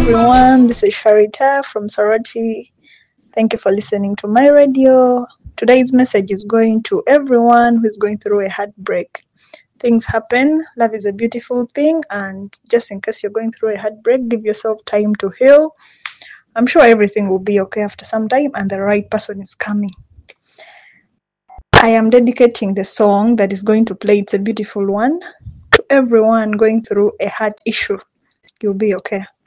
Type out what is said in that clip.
everyone. This is Sharita from Sorority. Thank you for listening to my radio. Today's message is going to everyone who is going through a heartbreak. Things happen. Love is a beautiful thing, and just in case you're going through a heartbreak, give yourself time to heal. I'm sure everything will be okay after some time, and the right person is coming. I am dedicating the song that is going to play. It's a beautiful one to everyone going through a heart issue. You'll be okay.